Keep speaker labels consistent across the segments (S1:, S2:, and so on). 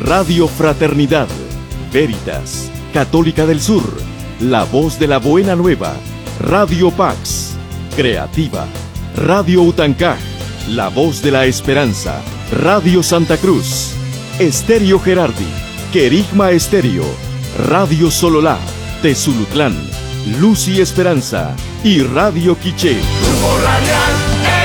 S1: Radio Fraternidad, Veritas, Católica del Sur, La Voz de la Buena Nueva, Radio Pax, Creativa, Radio Utancaj, La Voz de la Esperanza, Radio Santa Cruz, Estéreo Gerardi, Querigma Estéreo, Radio Sololá, Tezulutlán, Luz y Esperanza y Radio Quiché.
S2: Grupo Radial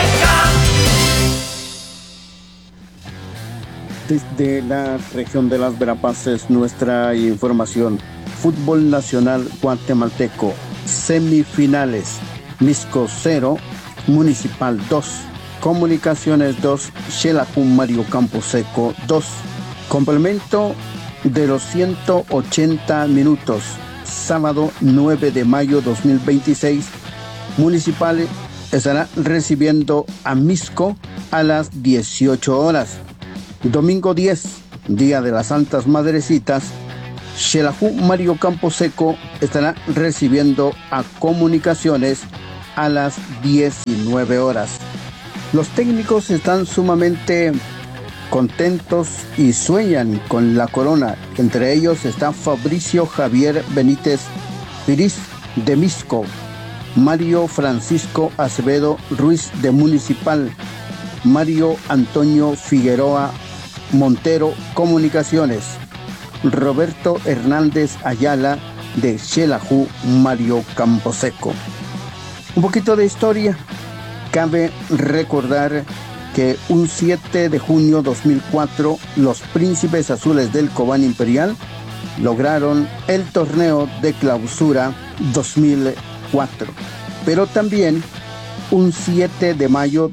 S2: ECA.
S3: Desde la región de las Verapaces, nuestra información. Fútbol Nacional Guatemalteco, semifinales, Misco 0, Municipal 2, Comunicaciones 2, Xelajú Mario Camposeco 2. Complemento de los 180 minutos, sábado 9 de mayo 2026, Municipal estará recibiendo a Misco a las 18 horas. Domingo 10, Día de las Santas Madrecitas, Xelajú Mario Camposeco estará recibiendo a Comunicaciones a las 19 horas. Los técnicos están sumamente contentos y sueñan con la corona. Entre ellos está Fabricio Javier Benítez Piris de Misco, Mario Francisco Acevedo Ruiz de Municipal, Mario Antonio Figueroa Montero Comunicaciones, Roberto Hernández Ayala de Xelajú Mario Camposeco. Un poquito de historia. Cabe recordar que un 7 de junio 2004 los Príncipes Azules del Cobán Imperial lograron el torneo de clausura 2004, pero también un 7 de mayo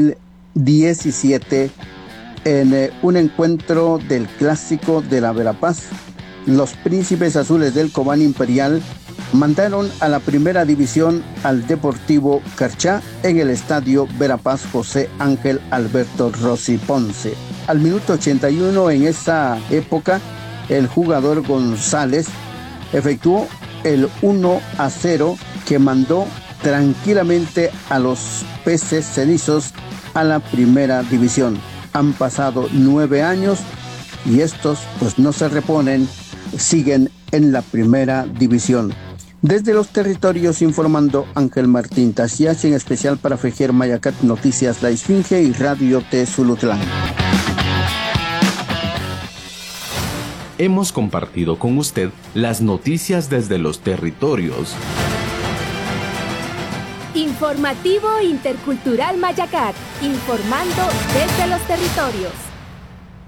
S3: 2017 en un encuentro del Clásico de la Verapaz, los Príncipes Azules del Cobán Imperial mandaron a la primera división al Deportivo Carchá en el estadio Verapaz José Ángel Alberto Rossi Ponce. Al minuto 81 en esa época, el jugador González efectuó el 1-0 que mandó tranquilamente a los Peces Cenizos a la primera división. Han pasado 9 años y estos pues no se reponen, siguen en la primera división. Desde los territorios informando Ángel Martín Tasiach, en especial para Fejer Mayacat Noticias La Esfinge y Radio Tezulutlán.
S4: Hemos compartido con usted las noticias desde los territorios.
S5: Informativo Intercultural Mayacat, informando desde los territorios.